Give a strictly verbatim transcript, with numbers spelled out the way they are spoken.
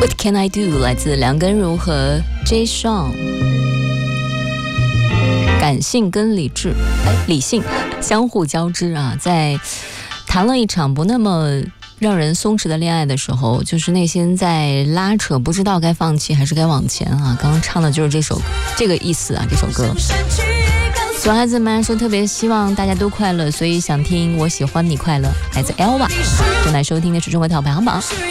What Can I Do 来自梁根如和 Jay Sean。 感性跟理智，哎，理性相互交织啊，在谈了一场不那么让人松弛的恋爱的时候，就是内心在拉扯，不知道该放弃还是该往前啊。刚刚唱的就是这首这个意思啊，这首歌。小孩子们说特别希望大家都快乐，所以想听我喜欢你快乐，来自 Elva。正在收听的是中国跳排行榜。